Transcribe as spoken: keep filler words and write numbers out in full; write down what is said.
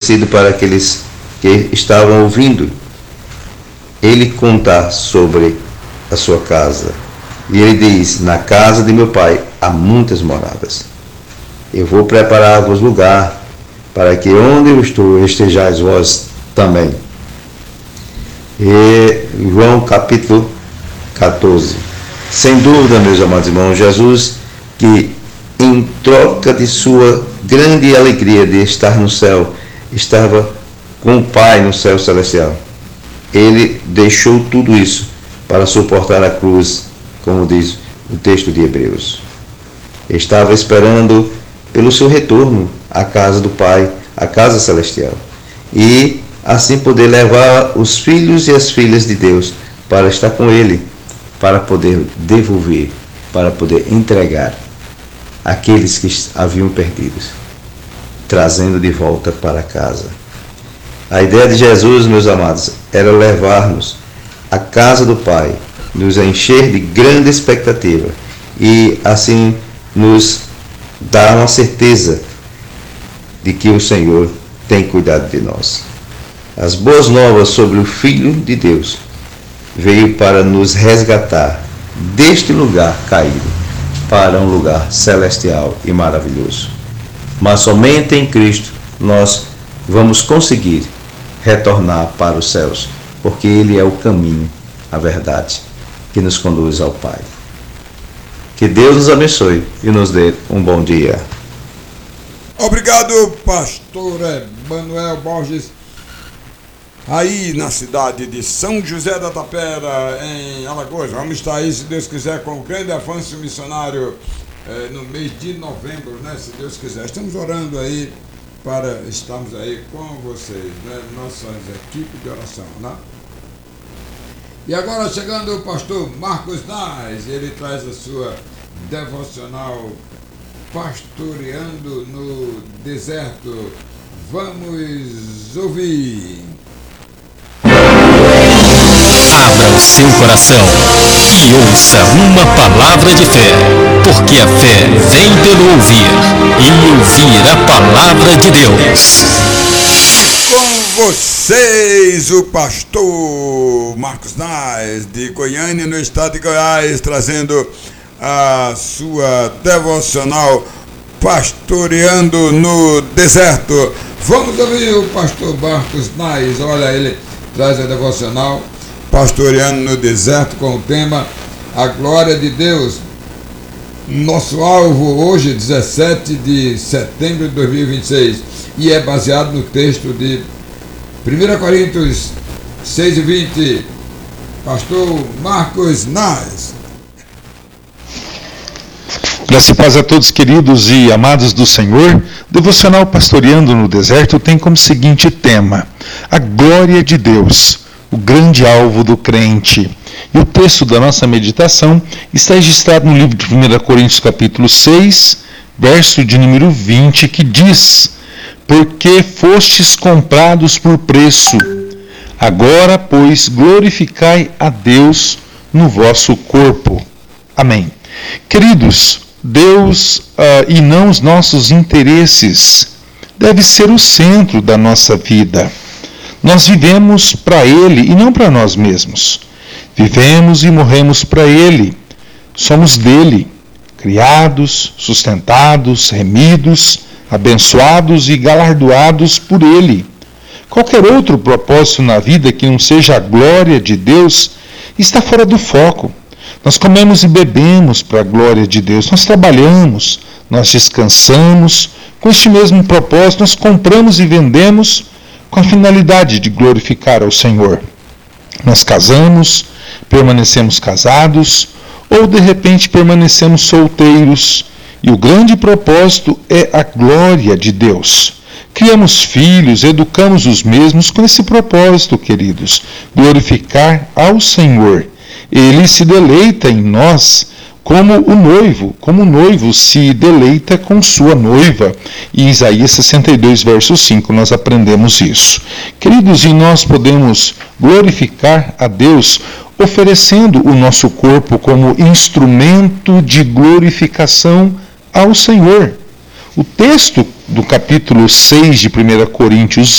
conhecido para aqueles que estavam ouvindo ele contar sobre a sua casa. E ele diz: na casa de meu pai há muitas moradas. Eu vou preparar-vos lugar, para que onde eu estou estejais vós também. E João capítulo catorze. Sem dúvida, meus amados irmãos, Jesus, que em troca de sua grande alegria de estar no céu, estava com o Pai no céu celestial. Ele deixou tudo isso para suportar a cruz, como diz o texto de Hebreus. Estava esperando pelo seu retorno à casa do Pai, à casa celestial, e assim poder levar os filhos e as filhas de Deus para estar com Ele, para poder devolver, para poder entregar aqueles que haviam perdido, trazendo de volta para casa. A ideia de Jesus, meus amados, era levar-nos à casa do Pai, nos encher de grande expectativa e assim nos dar uma certeza de que o Senhor tem cuidado de nós. As boas novas sobre o Filho de Deus veio para nos resgatar deste lugar caído para um lugar celestial e maravilhoso. Mas somente em Cristo nós vamos conseguir retornar para os céus, porque Ele é o caminho, a verdade, que nos conduz ao Pai. Que Deus nos abençoe e nos dê um bom dia. Obrigado, pastor Emanuel Borges, aí na cidade de São José da Tapera, em Alagoas. Vamos estar aí, se Deus quiser, com o grande Afonso Missionário eh, no mês de novembro, né? Se Deus quiser. Estamos orando aí para estarmos aí com vocês, né? Nossas equipes de oração, né? E agora chegando o pastor Marcos Nais, ele traz a sua devocional Pastoreando no Deserto. Vamos ouvir. Abra o seu coração e ouça uma palavra de fé, porque a fé vem pelo ouvir, e ouvir a palavra de Deus. Com vocês, o pastor Marcos Nais, de Goiânia, no estado de Goiás, trazendo a sua devocional Pastoreando no Deserto. Vamos ouvir o pastor Marcos Nais. Olha, ele traz a devocional Pastoreando no Deserto com o tema A Glória de Deus. Nosso alvo hoje, dezessete de setembro de dois mil e vinte e seis, e é baseado no texto de primeira Coríntios seis e vinte. Pastor Marcos Nais. Graça e paz a todos, queridos e amados do Senhor. Devocional Pastoreando no Deserto tem como seguinte tema: a glória de Deus, o grande alvo do crente. E o texto da nossa meditação está registrado no livro de primeira Coríntios capítulo seis, verso de número vinte, que diz: porque fostes comprados por preço, agora, pois, glorificai a Deus no vosso corpo. Amém. Queridos, Deus uh, e não os nossos interesses deve ser o centro da nossa vida. Nós vivemos para Ele e não para nós mesmos. Vivemos e morremos para Ele. Somos dele, criados, sustentados, remidos, abençoados e galardoados por Ele. Qualquer outro propósito na vida que não seja a glória de Deus está fora do foco. Nós comemos e bebemos para a glória de Deus, nós trabalhamos, nós descansamos, com este mesmo propósito nós compramos e vendemos com a finalidade de glorificar ao Senhor. Nós casamos, permanecemos casados, ou de repente permanecemos solteiros, e o grande propósito é a glória de Deus. Criamos filhos, educamos os mesmos com esse propósito, queridos, glorificar ao Senhor. Ele se deleita em nós como o noivo, como o noivo se deleita com sua noiva. Em Isaías sessenta e dois, verso cinco, nós aprendemos isso. Queridos, e nós podemos glorificar a Deus oferecendo o nosso corpo como instrumento de glorificação ao Senhor. O texto do capítulo seis de primeira Coríntios